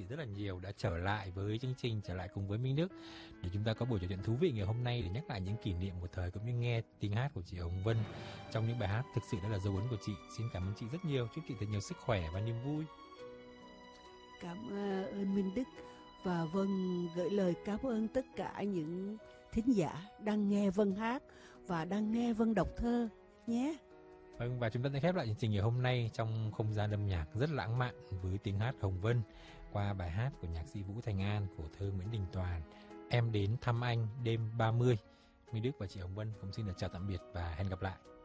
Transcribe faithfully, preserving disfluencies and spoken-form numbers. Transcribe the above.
rất là nhiều đã trở lại với chương trình, trở lại cùng với Minh Đức để chúng ta có buổi trò chuyện thú vị ngày hôm nay để nhắc lại những kỷ niệm một thời cũng như nghe tiếng hát của chị Hồng Vân trong những bài hát thực sự đó là dấu ấn của chị. Xin cảm ơn chị rất nhiều, chúc chị thật nhiều sức khỏe và niềm vui. Cảm ơn Minh Đức và Vân gửi lời cảm ơn tất cả những thính giả đang nghe Vân hát và đang nghe Vân đọc thơ nhé. Vâng, và chúng ta sẽ khép lại chương trình ngày hôm nay trong không gian âm nhạc rất lãng mạn với tiếng hát Hồng Vân qua bài hát của nhạc sĩ Vũ Thành An, của thơ Nguyễn Đình Toàn, Em đến thăm anh đêm ba mươi. Minh Đức và chị Hồng Vân cũng xin được chào tạm biệt và hẹn gặp lại.